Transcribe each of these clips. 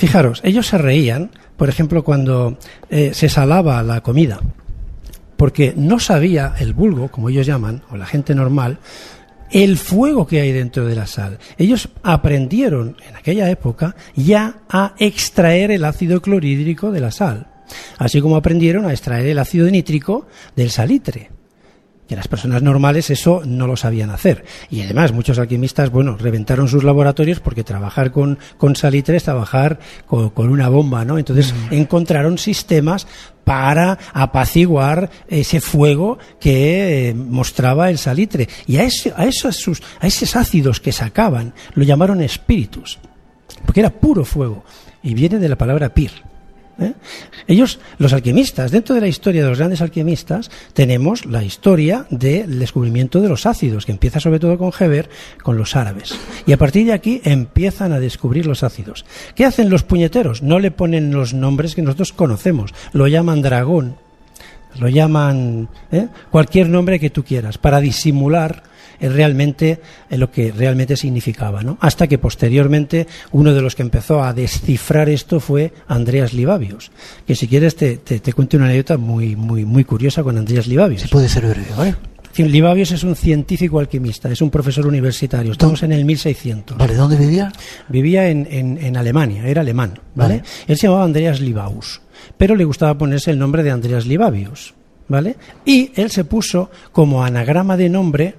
Fijaros, ellos se reían, por ejemplo, cuando se salaba la comida, porque no sabía el vulgo, como ellos llaman, o la gente normal, el fuego que hay dentro de la sal. Ellos aprendieron en aquella época ya a extraer el ácido clorhídrico de la sal, así como aprendieron a extraer el ácido nítrico del salitre. Que las personas normales eso no lo sabían hacer. Y además muchos alquimistas, reventaron sus laboratorios porque trabajar con salitre es trabajar con una bomba, ¿no? Entonces encontraron sistemas para apaciguar ese fuego que mostraba el salitre. Y a esos ácidos que sacaban lo llamaron espíritus, porque era puro fuego. Y viene de la palabra pir. Ellos, los alquimistas, dentro de la historia de los grandes alquimistas tenemos la historia del descubrimiento de los ácidos, que empieza sobre todo con Geber, con los árabes, y a partir de aquí empiezan a descubrir los ácidos. ¿Qué hacen los puñeteros? No le ponen los nombres que nosotros conocemos, lo llaman dragón, lo llaman cualquier nombre que tú quieras para disimular realmente lo que realmente significaba, ¿no? Hasta que posteriormente uno de los que empezó a descifrar esto fue Andreas Libavius, que si quieres te cuento una anécdota muy curiosa con Andreas Libavius. Si puede ser breve, ¿vale? Libavius es un científico alquimista, es un profesor universitario. Estamos en el 1600. Vale, ¿dónde vivía? Vivía en Alemania, era alemán, ¿vale? Él se llamaba Andreas Libavius, pero le gustaba ponerse el nombre de Andreas Libavius, ¿vale? Y él se puso como anagrama de nombre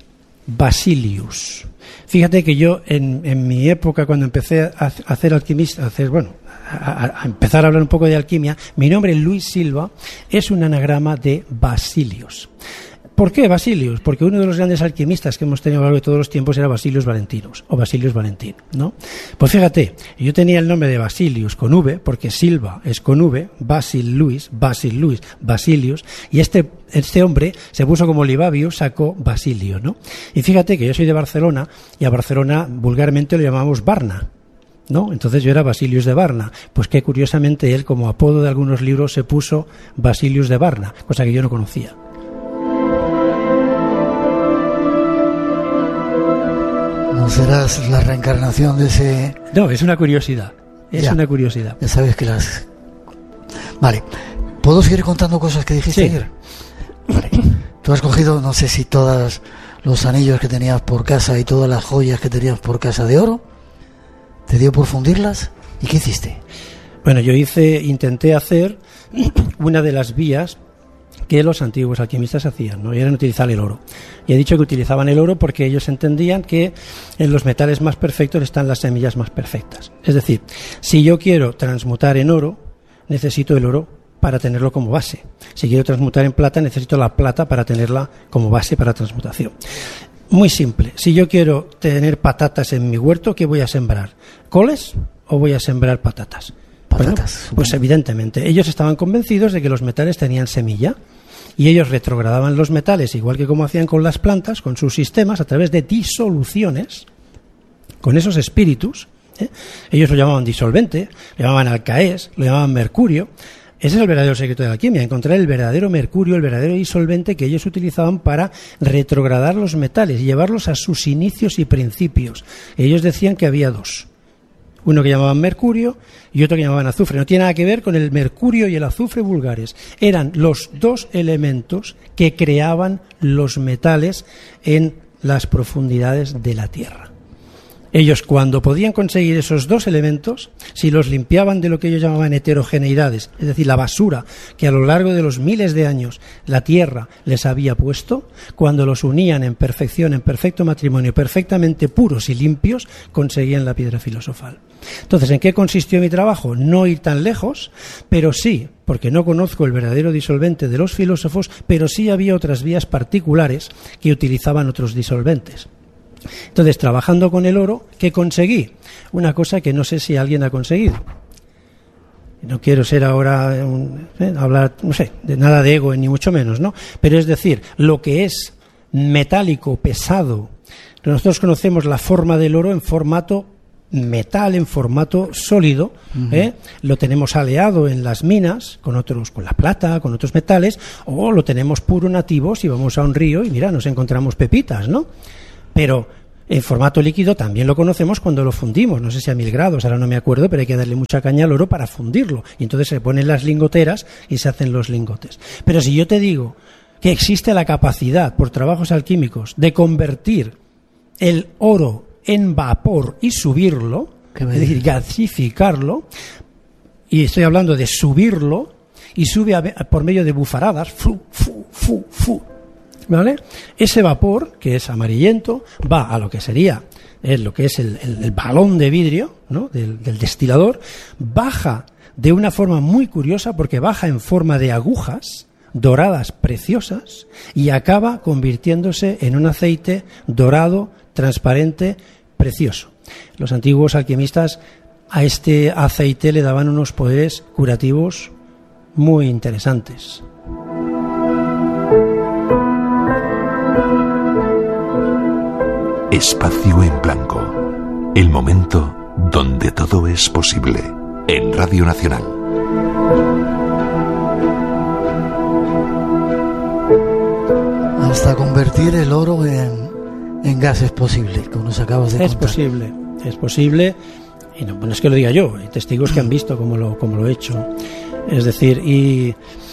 Basilius. Fíjate que yo en mi época, cuando empecé a hacer alquimista, a empezar a hablar un poco de alquimia, mi nombre, Luis Silva, es un anagrama de Basilius. ¿Por qué Basilius? Porque uno de los grandes alquimistas que hemos tenido a lo largo de todos los tiempos era Basilius Valentinus, o Basilius Valentín, ¿no? Pues fíjate, yo tenía el nombre de Basilius con V, porque Silva es con V, Basil Luis, Basilius, y este hombre se puso como Libavius, sacó Basilio, ¿no? Y fíjate que yo soy de Barcelona, y a Barcelona vulgarmente lo llamamos Barna, ¿no? Entonces yo era Basilius de Barna, pues que curiosamente él, como apodo de algunos libros, se puso Basilius de Barna, cosa que yo no conocía. ¿No serás la reencarnación de ese...? No, es una curiosidad. Una curiosidad. Ya sabes que las... Vale. ¿Puedo seguir contando cosas que dijiste ayer? Vale. Tú has cogido, no sé si todos los anillos que tenías por casa y todas las joyas que tenías por casa de oro. ¿Te dio por fundirlas? ¿Y qué hiciste? Bueno, yo intenté hacer una de las vías que los antiguos alquimistas hacían, ¿no? Y eran utilizar el oro. Y he dicho que utilizaban el oro porque ellos entendían que en los metales más perfectos están las semillas más perfectas. Es decir, si yo quiero transmutar en oro, necesito el oro para tenerlo como base. Si quiero transmutar en plata, necesito la plata para tenerla como base para transmutación. Muy simple. Si yo quiero tener patatas en mi huerto, ¿qué voy a sembrar? ¿Coles o voy a sembrar patatas? Patatas. Bueno, pues evidentemente, ellos estaban convencidos de que los metales tenían semilla y ellos retrogradaban los metales, igual que como hacían con las plantas, con sus sistemas, a través de disoluciones, con esos espíritus. Ellos lo llamaban disolvente, lo llamaban alcaés, lo llamaban mercurio. Ese es el verdadero secreto de la alquimia, encontrar el verdadero mercurio, el verdadero disolvente que ellos utilizaban para retrogradar los metales y llevarlos a sus inicios y principios. Ellos decían que había dos. Uno que llamaban mercurio y otro que llamaban azufre. No tiene nada que ver con el mercurio y el azufre vulgares. Eran los dos elementos que creaban los metales en las profundidades de la Tierra. Ellos, cuando podían conseguir esos dos elementos, si los limpiaban de lo que ellos llamaban heterogeneidades, es decir, la basura que a lo largo de los miles de años la Tierra les había puesto, cuando los unían en perfección, en perfecto matrimonio, perfectamente puros y limpios, conseguían la piedra filosofal. Entonces, ¿en qué consistió mi trabajo? No ir tan lejos, pero sí, porque no conozco el verdadero disolvente de los filósofos, pero sí había otras vías particulares que utilizaban otros disolventes. Entonces, trabajando con el oro, ¿qué conseguí? Una cosa que no sé si alguien ha conseguido. No quiero ser ahora hablar, no sé, de nada de ego, ni mucho menos, ¿no? Pero es decir, lo que es metálico, pesado, nosotros conocemos la forma del oro en formato metal, en formato sólido, lo tenemos aleado en las minas con la plata, con otros metales, o lo tenemos puro nativo si vamos a un río y mira, nos encontramos pepitas, ¿no? Pero En formato líquido también lo conocemos cuando lo fundimos, no sé si a 1000 grados, ahora no me acuerdo, pero hay que darle mucha caña al oro para fundirlo. Y entonces se ponen las lingoteras y se hacen los lingotes. Pero si yo te digo que existe la capacidad, por trabajos alquímicos, de convertir el oro en vapor y subirlo, es decir, gasificarlo, y estoy hablando de subirlo, y sube por medio de bufaradas, fu, fu, fu, fu, ¿vale? Ese vapor, que es amarillento, va a lo que sería lo que es el balón de vidrio, ¿no? del destilador, baja de una forma muy curiosa, porque baja en forma de agujas doradas preciosas y acaba convirtiéndose en un aceite dorado, transparente, precioso. Los antiguos alquimistas a este aceite le daban unos poderes curativos muy interesantes. Espacio en Blanco, el momento donde todo es posible, en Radio Nacional. Hasta convertir el oro en gas es posible, como nos acabas de contar. Es posible, y no es que lo diga yo, hay testigos que han visto cómo lo he hecho. Es decir, y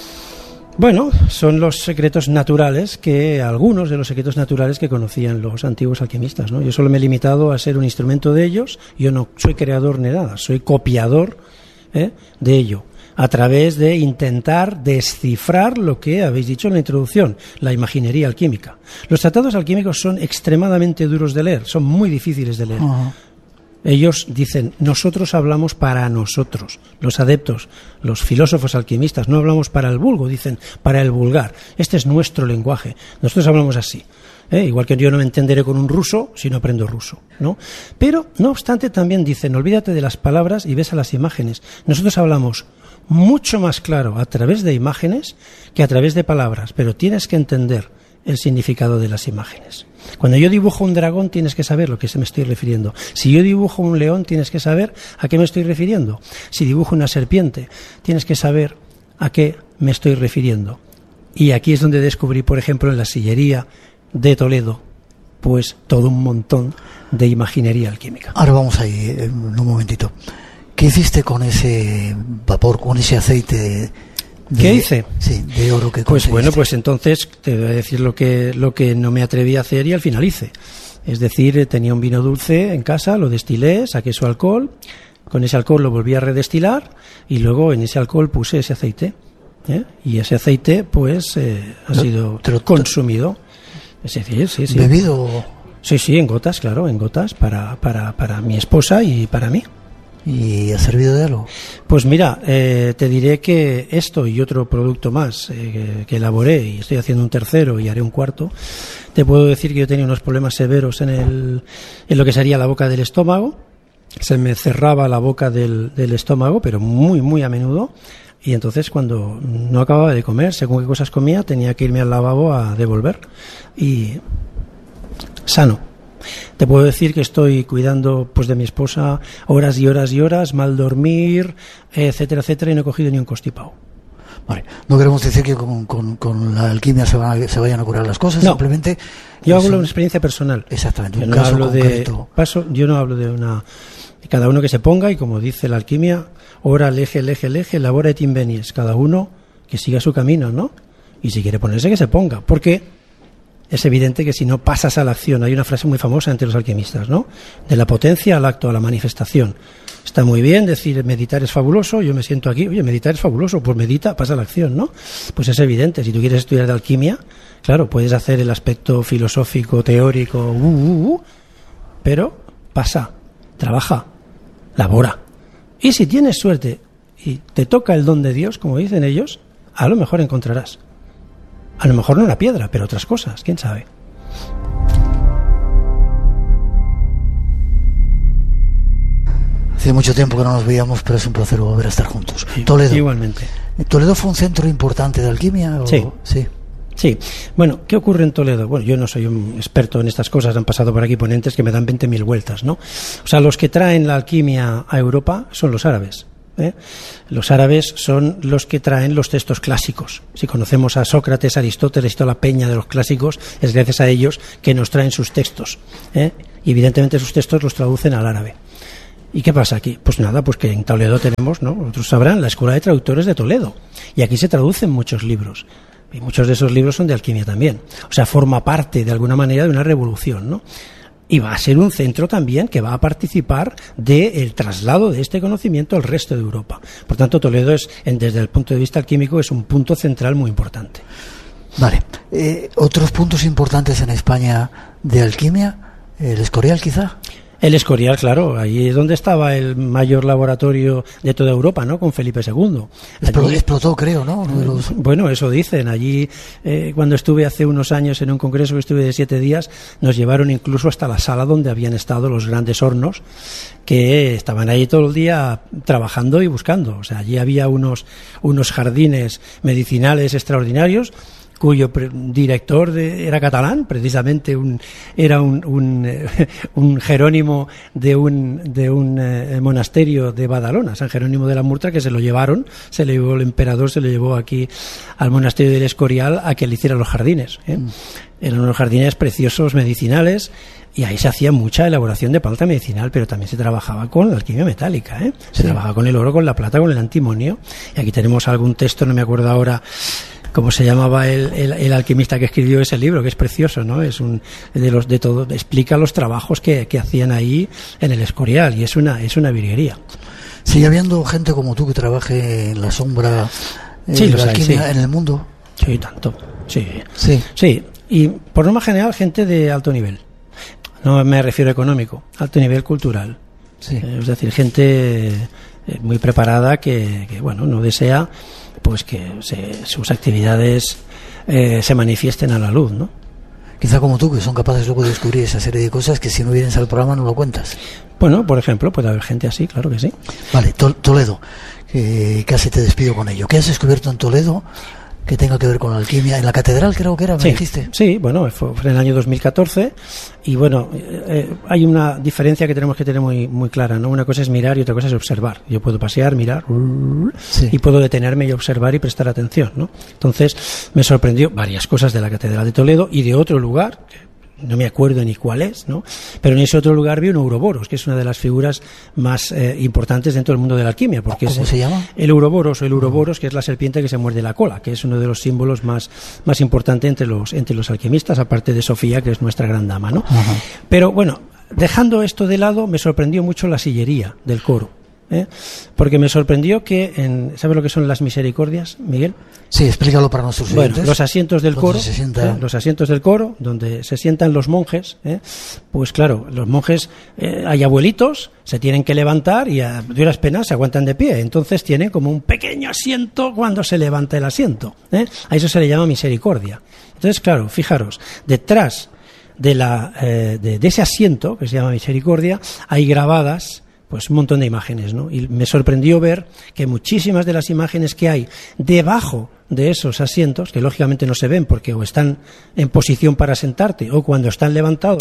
bueno, son los secretos naturales algunos de los secretos naturales que conocían los antiguos alquimistas, ¿no? Yo solo me he limitado a ser un instrumento de ellos, yo no soy creador ni nada, soy copiador de ello, a través de intentar descifrar lo que habéis dicho en la introducción, la imaginería alquímica. Los tratados alquímicos son extremadamente duros de leer, son muy difíciles de leer. Uh-huh. Ellos dicen, nosotros hablamos para nosotros, los adeptos, los filósofos alquimistas, no hablamos para el vulgo, dicen, para el vulgar. Este es nuestro lenguaje, nosotros hablamos así. Igual que yo no me entenderé con un ruso si no aprendo ruso, ¿no? Pero, no obstante, también dicen, olvídate de las palabras y ves a las imágenes. Nosotros hablamos mucho más claro a través de imágenes que a través de palabras, pero tienes que entender el significado de las imágenes. Cuando yo dibujo un dragón tienes que saber lo que se me estoy refiriendo. Si yo dibujo un león tienes que saber a qué me estoy refiriendo. Si dibujo una serpiente tienes que saber a qué me estoy refiriendo. Y aquí es donde descubrí, por ejemplo, en la sillería de Toledo, pues todo un montón de imaginería alquímica. Ahora vamos ahí, en un momentito. ¿Qué hiciste con ese vapor, con ese aceite ¿Qué hice? Sí, de oro que conseguiste. Pues bueno, pues entonces te voy a decir lo que no me atreví a hacer y al final hice. Es decir, tenía un vino dulce en casa, lo destilé, saqué su alcohol, con ese alcohol lo volví a redestilar y luego en ese alcohol puse ese aceite. Y ese aceite pues ha sido consumido. Es decir, sí. ¿Bebido? Sí, en gotas, claro, en gotas para mi esposa y para mí. ¿Y ha servido de algo? Pues mira, te diré que esto y otro producto más que elaboré, y estoy haciendo un tercero y haré un cuarto, te puedo decir que yo tenía unos problemas severos en lo que sería la boca del estómago. Se me cerraba la boca del estómago, pero muy, muy a menudo. Y entonces cuando no acababa de comer, según qué cosas comía, tenía que irme al lavabo a devolver. Y sano. Te puedo decir que estoy cuidando pues de mi esposa horas y horas y horas, mal dormir, etcétera, etcétera, y no he cogido ni un constipado. Vale, no queremos decir que con la alquimia se vayan a curar las cosas, no. Simplemente... Yo hablo de una experiencia personal. Exactamente, un caso concreto. Yo no hablo de una... Cada uno que se ponga, y como dice la alquimia, ora lege, labora et invenies. Cada uno que siga su camino, ¿no? Y si quiere ponerse, que se ponga. Porque es evidente que si no pasas a la acción, hay una frase muy famosa entre los alquimistas, ¿no? De la potencia al acto, a la manifestación. Está muy bien decir meditar es fabuloso, yo me siento aquí, oye, meditar es fabuloso, pues medita, pasa a la acción, ¿no? Pues es evidente, si tú quieres estudiar de alquimia, claro, puedes hacer el aspecto filosófico, teórico, pero pasa, trabaja, labora. Y si tienes suerte y te toca el don de Dios, como dicen ellos, a lo mejor encontrarás. A lo mejor no una piedra, pero otras cosas, quién sabe. Hace mucho tiempo que no nos veíamos, pero es un placer volver a estar juntos. Sí, Toledo. Igualmente. ¿Toledo fue un centro importante de alquimia? Sí. Bueno, ¿qué ocurre en Toledo? Bueno, yo no soy un experto en estas cosas, han pasado por aquí ponentes que me dan 20.000 vueltas, ¿no? O sea, los que traen la alquimia a Europa son los árabes. Los árabes son los que traen los textos clásicos. Si conocemos a Sócrates, Aristóteles y toda la peña de los clásicos, es gracias a ellos que nos traen sus textos. Y evidentemente sus textos los traducen al árabe. ¿Y qué pasa aquí? Pues nada, pues que en Toledo tenemos, ¿no? Otros sabrán, la Escuela de Traductores de Toledo. Y aquí se traducen muchos libros. Y muchos de esos libros son de alquimia también. O sea, forma parte de alguna manera de una revolución, ¿no? Y va a ser un centro también que va a participar del traslado de este conocimiento al resto de Europa. Por tanto, Toledo es, desde el punto de vista alquímico, es un punto central muy importante. Vale. ¿Otros puntos importantes en España de alquimia? ¿El Escorial, quizá? El Escorial, claro, allí es donde estaba el mayor laboratorio de toda Europa, ¿no? Con Felipe II. Allí, explotó, creo, ¿no? Bueno, eso dicen. Allí, cuando estuve hace unos años en un congreso que estuve de 7 días, nos llevaron incluso hasta la sala donde habían estado los grandes hornos, que estaban ahí todo el día trabajando y buscando. O sea, allí había unos jardines medicinales extraordinarios, cuyo director era catalán, precisamente era un jerónimo de un monasterio de Badalona, San Jerónimo de la Murtra, que se lo llevó el emperador, se lo llevó aquí al monasterio del Escorial a que le hiciera los jardines. Eran unos jardines preciosos, medicinales, y ahí se hacía mucha elaboración de planta medicinal, pero también se trabajaba con la alquimia metálica, Se trabajaba con el oro, con la plata, con el antimonio. Y aquí tenemos algún texto, no me acuerdo ahora cómo se llamaba el alquimista que escribió ese libro, que es precioso, ¿no? Es de todo, explica los trabajos que hacían ahí en el Escorial, y es una virguería. ¿Sigue habiendo gente como tú que trabaje en la sombra de la alquimia en el mundo? Sí, tanto. Sí. Y por norma general, gente de alto nivel. No me refiero a económico, alto nivel cultural. Sí. Es decir, gente muy preparada que bueno, no desea pues que sus actividades se manifiesten a la luz, ¿no? Quizá como tú, que son capaces luego de descubrir esa serie de cosas que si no vienes al programa no lo cuentas. Bueno, por ejemplo, puede haber gente así, claro que sí. Vale, Toledo, casi te despido con ello. ¿Qué has descubierto en Toledo que tenga que ver con la alquimia? En la catedral creo que era, me dijiste. Sí, bueno, fue en el año 2014 y bueno, hay una diferencia que tenemos que tener muy, muy clara, ¿no? Una cosa es mirar y otra cosa es observar. Yo puedo pasear, mirar y puedo detenerme y observar y prestar atención, ¿no? Entonces me sorprendió varias cosas de la catedral de Toledo y de otro lugar, no me acuerdo ni cuál es, ¿no? Pero en ese otro lugar vi un Ouroboros, que es una de las figuras más importantes dentro del mundo de la alquimia. Porque ¿Cómo se llama? El Ouroboros, que es la serpiente que se muerde la cola, que es uno de los símbolos más importantes entre los alquimistas, aparte de Sofía, que es nuestra gran dama, ¿no? Ajá. Pero bueno, dejando esto de lado, me sorprendió mucho la sillería del coro. Porque me sorprendió que ¿sabes lo que son las misericordias, Miguel? Sí, explícalo para nuestros oyentes. Bueno, los asientos del coro, donde se sientan los monjes, pues claro, los monjes, hay abuelitos, se tienen que levantar y a duras penas se aguantan de pie, entonces tienen como un pequeño asiento cuando se levanta el asiento, a eso se le llama misericordia. Entonces, claro, fijaros, detrás de ese asiento que se llama misericordia hay grabadas pues un montón de imágenes, ¿no? Y me sorprendió ver que muchísimas de las imágenes que hay debajo de esos asientos, que lógicamente no se ven porque o están en posición para sentarte o cuando están levantados.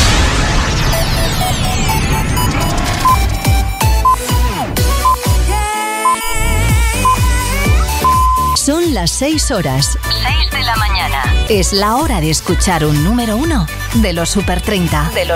Son las 6 horas. 6 de la mañana. Es la hora de escuchar un número 1 de los Super 30.